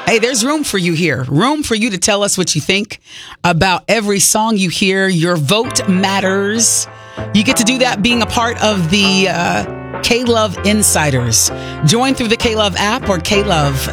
Hey, there's room for you here. Room for you to tell us what you think about every song you hear. Your vote matters. You get to do that being a part of the K-Love Insiders. Join through the K-Love app or klove.fm.